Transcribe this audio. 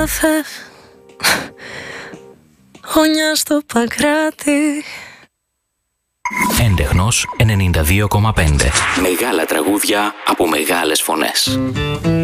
Χωνιά στο Παγκράτη. Έντεχνος 92,5. Μεγάλα τραγούδια από μεγάλες φωνές.